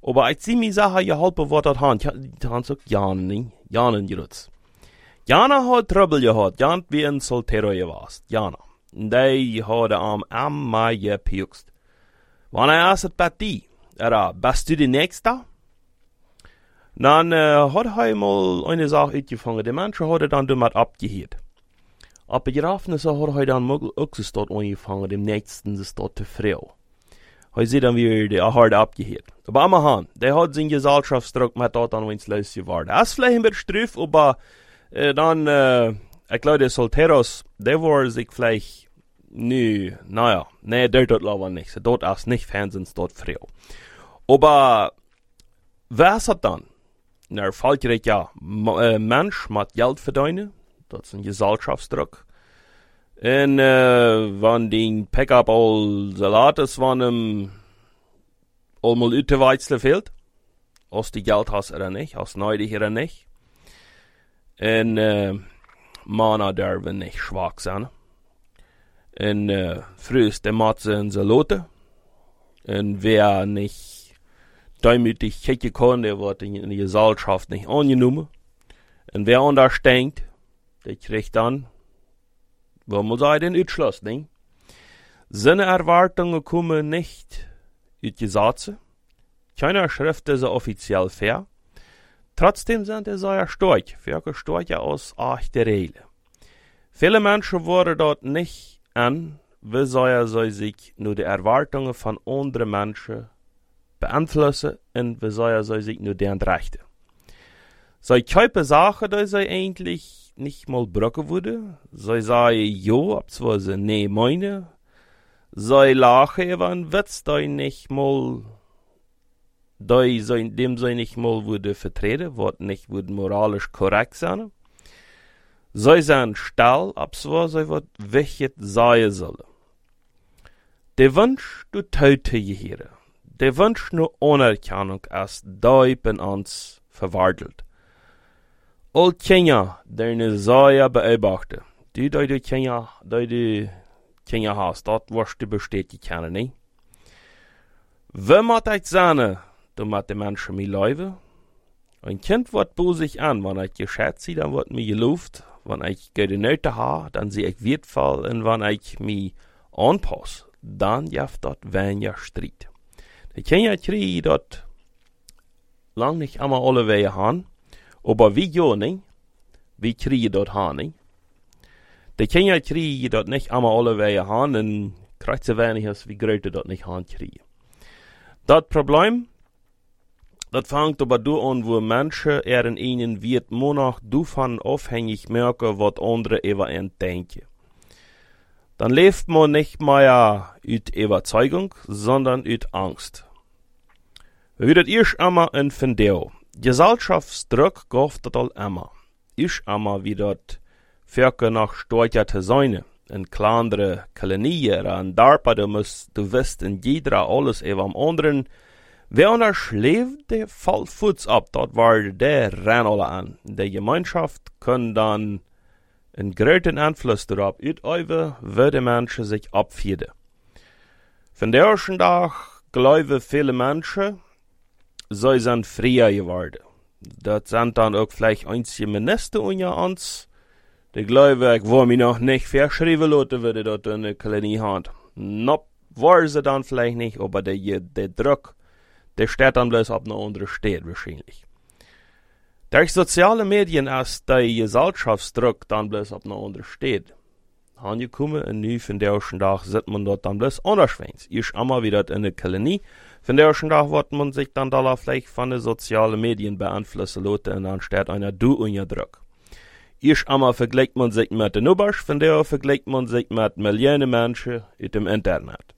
Aber als sie mir sagen, geholfen wird, hat han sagt, Janen gerutzt. Jana hat Trouble gehad, Jan wie ein Soltero gewast, Jana. Die had am mij gepiukst. Wanneer het bij die? Bist du die Nächste? Dan had hij mal eine Sache uitgevangen. De mensen hadden dan damit abgehiert. Op het Grafnis had hij dan ook ze stad angefangen, dem nächsten ze stad te vrouw. Hij zei dan weer de hard abgehiert. Aber amahan, der hat zijn Gesellschaftsdruck met dat aan ons luis geworden. Als vielleicht ein bisschen struf, aber dan, ik glaube, de Solteros, der war sich vielleicht, nee, der dort aber nicht. So dort ist nicht Fernsehen, dort Frau. Aber, wer ist das dann? Na, falsch ja, Mensch mit Geld verdienen, das ist ein Gesellschaftsdruck. Und, wenn den Pickup all Salat ist, wenn allmal Uteweizle fehlt, als die Geld hast oder nicht, als neidig oder nicht. En mannen durven niet zwak zijn. En frühst de matze in ze loten. En wer nicht duimütig kijken kan, der wordt in de Gesellschaft nicht angenomen. En wer understenkt, der kriegt dann, wo man sagen, den Utschluss, nicht? Seine Erwartungen kommen nicht uit Gesetze. Keine Schrift ist offiziell fair. Trotzdem sind er sehr stark, wirklich stärker aus echte Regeln. Viele Menschen worden dort nicht an, wie sie sich nur die Erwartungen von anderen Menschen beeinflussen und wie sie sich nur deren Rechte. Sie kaufen Sachen, die sie eigentlich nicht mal brauchen würden. Sie sagen ja, obwohl sie nicht meinen. Sie lachen über einen Witz, die nicht mal dem sie nicht mal würde vertreten, wird nicht würde moralisch korrekt sein. Sie sind still, aber sie wird wichtig sein sollen. Der Wunsch, du Töte gehören. Der Wunsch nur Anerkennung ist da bei uns verwandelt. All Kinder, deine Säue beobachten. Die Kinder hast, dort wirst du bestätigt kennen, nicht? Wenn man das sehen, dann macht die Menschen mir leuven. Ein Kind wird bosig an, wenn ich geschätzt sie, dann wird mir gelobt. Wenn ich gute Nöte habe, dann sehe ich wertvoll. Und wenn ich mich anpasse, dann jaft dort weniger Streit. Die Kinder kriegen dort lang nicht einmal alle Wege haben. Aber wie ja nicht, wir kriegen dort haben nicht. Die Kinder kriegen dort nicht einmal alle Wege haben, und kriegt so wenig, als wie Gröte dort nicht haben kriegen. Das Problem, das fängt aber da an, wo Menschen in ihnen wird monach davon abhängig merken, was andere über ihn denken. Dann lebt man nicht mehr aus Überzeugung, sondern aus Angst. Wir das erst einmal in Fendeo. Gesellschaftsdruck gauft das all immer. Ist einmal wie das Völker nach steuerte Säune. In kleinere Kolonien, an Darpa, du wirst in jeder alles über am anderen. Wer anders schläft, der fällt Fuß ab, dort war der renn alle an. Die Gemeinschaft kann dann einen großen Einfluss darauf ausüben, wie die Menschen sich abfieden. Von der ersten Tag glauben viele Menschen, sie sind freier geworden. Das sind dann auch vielleicht einzige Minister unter uns, die glauben, ich will mich noch nicht verschreiben lassen, wie die dort in der Kolonie haben. Nope, war sie dann vielleicht nicht, aber der Druck, der steht dann bloß auf einer anderen Stadt wahrscheinlich. Durch soziale Medien ist der Gesellschaftsdruck dann bloß auf einer anderen Stadt. Angekommen und nu von der ersten Tag sieht man dort dann bloß anders. Ist einmal wieder in der Kolonie. Von der ersten Tag wird man sich dann da vielleicht von den sozialen Medien beeinflussen lassen und dann steht einer unter Druck. Ist einmal vergleicht man sich mit den Obersch, von der vergleicht man sich mit Millionen Menschen in dem Internet.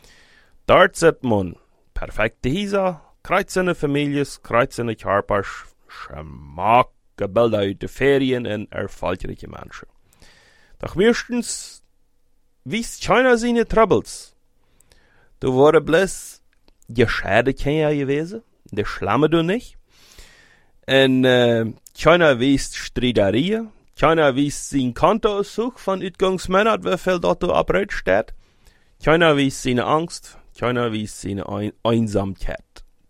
Dort sieht man perfekte Häuser, kreuzende Familien, kreuzende Körper, schmackige Bilder aus den Ferien und erfolgreiche Menschen. Doch meistens wisst keiner seine Troubles. Du wurde bloß gescheide Kinder gewesen, der Schlamme du nicht. Und keiner wisst Streiterie, keiner wisst sein Kontoauszug von Utgangsmonat, wie viel dort abrät steht. Keiner wisst seine Angst, keiner wisst seine Einsamkeit.